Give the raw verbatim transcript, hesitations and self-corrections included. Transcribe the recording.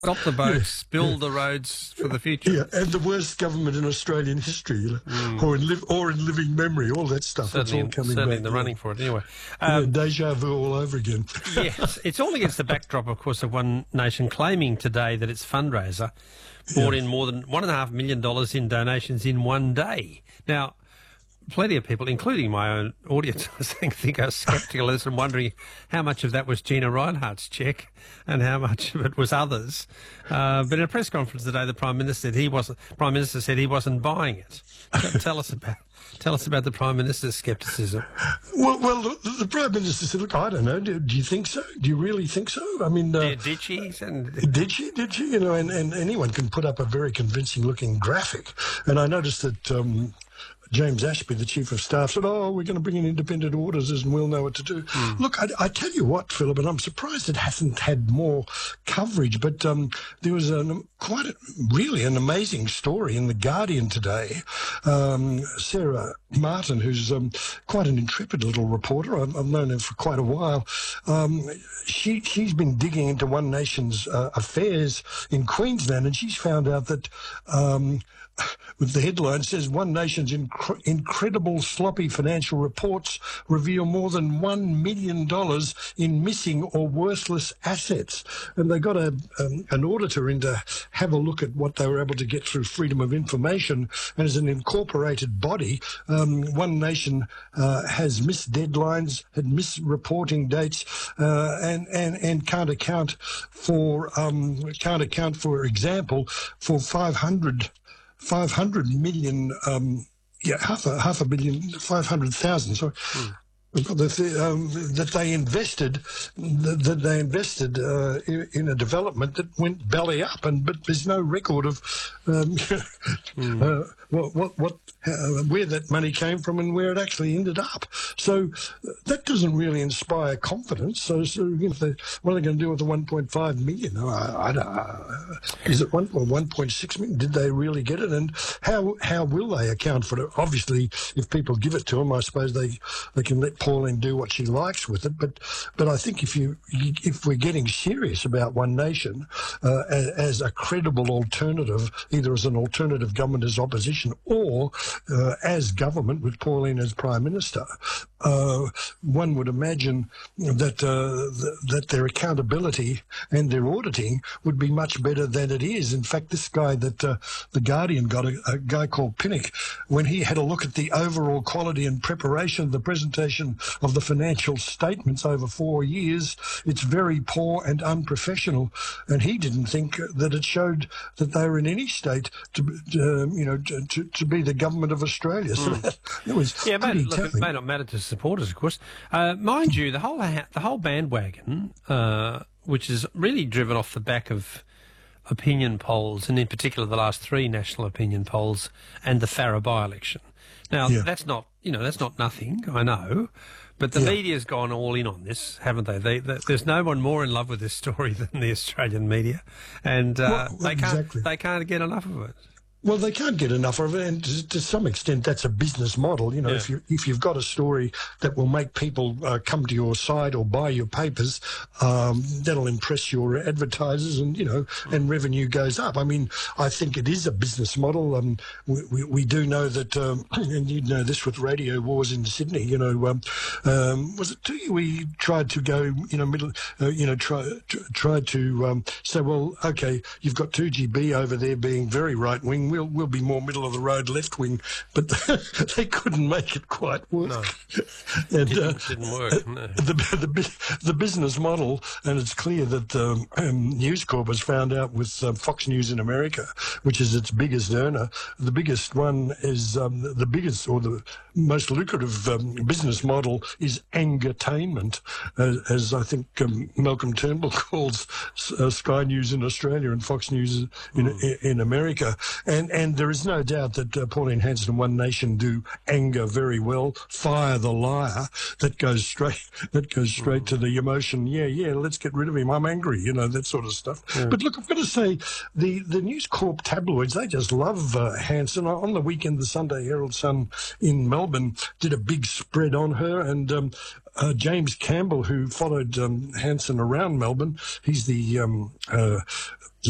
Stop the boats, yeah, build yeah. the roads for the future. Yeah, and the worst government in Australian history, you know, mm. or in li- or in living memory, all that stuff. Certainly, it's all coming certainly back. in the yeah. running for it anyway. Um, yeah, deja vu all over again. Yes, it's all against the backdrop, of course, of One Nation claiming today that its fundraiser brought yeah. in more than one and a half million dollars in donations in one day. Now, plenty of people, including my own audience, I think, think are sceptical as and wondering how much of that was Gina Rinehart's cheque and how much of it was others. Uh, but in a press conference today, the Prime Minister said he wasn't. Prime Minister said he wasn't buying it. Tell us about. Tell us about the Prime Minister's scepticism. Well, well, the, the Prime Minister said, "Look, I don't know. Do, do you think so? Do you really think so? I mean, uh, yeah, did she? And did she? Did she? You know, and, and anyone can put up a very convincing-looking graphic. And I noticed that." Um, James Ashby, the Chief of Staff, said, oh, we're going to bring in independent auditors and we'll know what to do. Mm. Look, I, I tell you what, Philip, and I'm surprised it hasn't had more coverage, but um, there was an, quite a, really an amazing story in The Guardian today. Um, Sarah Martin, who's um, quite an intrepid little reporter, I've, I've known her for quite a while, um, she, she's been digging into One Nation's uh, affairs in Queensland, and she's found out that... Um, with the headline says One Nation's inc- incredible sloppy financial reports reveal more than one million dollars in missing or worthless assets. And they got a, um, an auditor in to have a look at what they were able to get through Freedom of Information. And as an incorporated body, um, One Nation uh, has missed deadlines, had missed reporting dates, uh, and, and, and can't account for, um, can't account, for example, for five hundred Five hundred million, um, yeah, half a half a billion, five hundred thousand. Sorry, mm. the, um, that they invested, that, that they invested uh, in, in a development that went belly up, and but there's no record of um, mm. uh, what what what uh, where that money came from and where it actually ended up. So uh, that doesn't really inspire confidence. So, so you know, they, what are they going to do with the one point five million? I, I don't, uh, is it one or one point six million? Did they really get it? And how how will they account for it? Obviously, if people give it to them, I suppose they they can let Pauline do what she likes with it. But but I think if you if we're getting serious about One Nation uh, as, as a credible alternative, either as an alternative government as opposition or uh, as government with Pauline as Prime Minister, uh, one would imagine that uh, th- that their accountability and their auditing would be much better than it is. In fact, this guy that uh, the Guardian got, a, a guy called Pinnock, when he had a look at the overall quality and preparation of the presentation of the financial statements over four years, it's very poor and unprofessional. And he didn't think that it showed that they were in any state to, uh, you know, to, to, to be the government of Australia. So mm. that, that was yeah, pretty it, look, it may not matter to supporters, of course. Uh, mind you, the whole ha- the whole bandwagon, uh, which is really driven off the back of opinion polls, and in particular the last three national opinion polls and the Farrer by-election. Now, yeah. that's not, you know, that's not nothing, I know, but the yeah. media's gone all in on this, haven't they? They, they? There's no one more in love with this story than the Australian media, and uh, well, they can't exactly. they can't get enough of it. Well, they can't get enough of it, and to, to some extent, that's a business model. You know, yeah. if you if you've got a story that will make people uh, come to your site or buy your papers, um, that'll impress your advertisers, and you know, mm. and revenue goes up. I mean, I think it is a business model. Um, we, we, we do know that, um, and you know this with Radio Wars in Sydney. You know, um, um, was it two? We tried to go, you know, middle, uh, you know, try tried to um, say, well, okay, you've got two G B over there being very right wing. We'll, we'll be more middle of the road left wing, but they couldn't make it quite work. No, and, didn't, uh, didn't work. No. The, the, the business model, and it's clear that um, um, News Corp has found out with um, Fox News in America, which is its biggest earner. The biggest one is um, the biggest or the most lucrative um, business model is angertainment, as, as I think um, Malcolm Turnbull calls uh, Sky News in Australia and Fox News in, mm. in, in America. And And, and there is no doubt that uh, Pauline Hanson and One Nation do anger very well. Fire the liar, that goes straight that goes straight to the emotion. Yeah, yeah, let's get rid of him. I'm angry, you know, that sort of stuff. Yeah. But look, I've got to say, the, the News Corp tabloids, they just love uh, Hanson. On the weekend, the Sunday Herald Sun in Melbourne did a big spread on her, and um, uh, James Campbell, who followed um, Hanson around Melbourne, he's the um, uh,